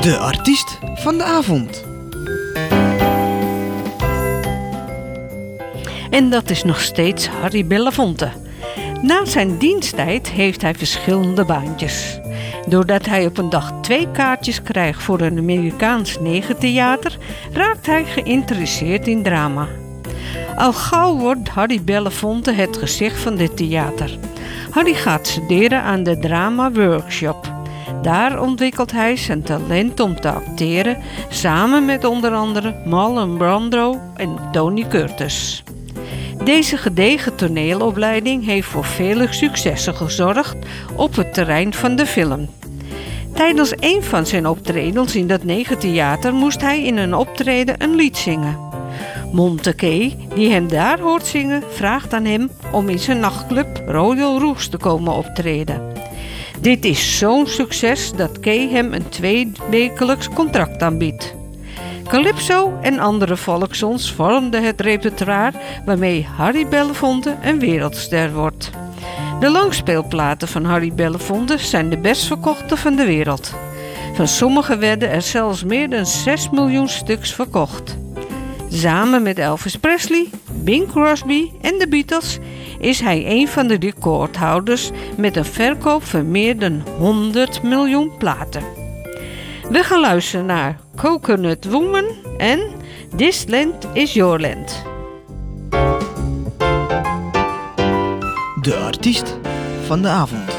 De artiest van de avond. En dat is nog steeds Harry Belafonte. Na zijn diensttijd heeft hij verschillende baantjes. Doordat hij op een dag 2 kaartjes krijgt voor een Amerikaans negertheater, raakt hij geïnteresseerd in drama. Al gauw wordt Harry Belafonte het gezicht van dit theater. Harry gaat studeren aan de Drama Workshop. Daar ontwikkelt hij zijn talent om te acteren, samen met onder andere Marlon Brando en Tony Curtis. Deze gedegen toneelopleiding heeft voor vele successen gezorgd op het terrein van de film. Tijdens een van zijn optredens in dat negertheater moest hij in een optreden een lied zingen. Monte, die hem daar hoort zingen, vraagt aan hem om in zijn nachtclub Royal Rouge te komen optreden. Dit is zo'n succes dat Kay hem een 2-wekelijks contract aanbiedt. Calypso en andere volkssongs vormden het repertoire waarmee Harry Belafonte een wereldster wordt. De langspeelplaten van Harry Belafonte zijn de best verkochte van de wereld. Van sommige werden er zelfs meer dan 6 miljoen stuks verkocht. Samen met Elvis Presley, Bing Crosby en de Beatles is hij een van de recordhouders met een verkoop van meer dan 100 miljoen platen. We gaan luisteren naar Coconut Woman en This Land is Your Land. De artiest van de avond.